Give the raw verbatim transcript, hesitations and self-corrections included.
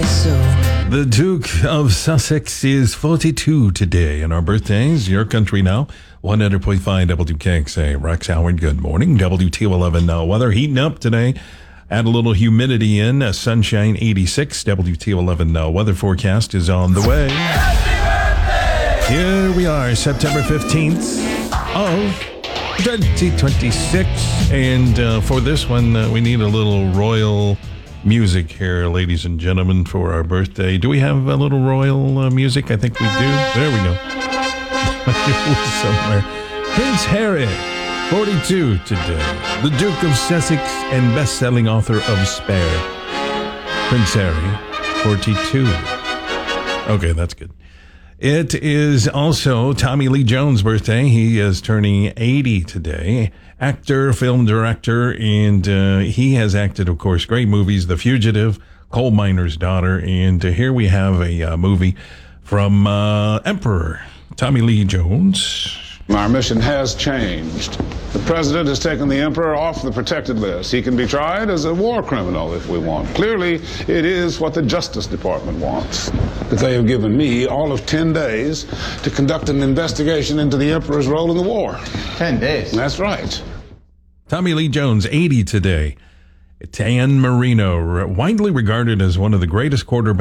so. The Duke of Sussex is forty-two today, and our birthdays, your country now, one hundred point five W K X A. Rex Howard, good morning. W T O eleven now. Weather heating up today. Add a little humidity in. Uh, sunshine eighty-six. W T O eleven now. Weather forecast is on the way. Here we are, September fifteenth of twenty twenty-six. And uh, for this one, uh, we need a little royal music here, ladies and gentlemen, for our birthday. Do we have a little royal uh, music? I think we do. There we go. Somewhere. Prince Harry, forty-two today. The Duke of Sussex and best-selling author of Spare. Prince Harry, forty-two. Okay, that's good. It is also Tommy Lee Jones' birthday. He is turning eighty today. Actor, film director, and uh, he has acted, of course, great movies, The Fugitive, Coal Miner's Daughter, and uh, here we have a uh, movie from uh, Emperor Tommy Lee Jones. Our mission has changed. The president has taken the emperor off the protected list. He can be tried as a war criminal if we want. Clearly, it is what the Justice Department wants. But they have given me all of ten days to conduct an investigation into the emperor's role in the war. Ten days? That's right. Tommy Lee Jones, eighty today. Dan Marino, widely regarded as one of the greatest quarterbacks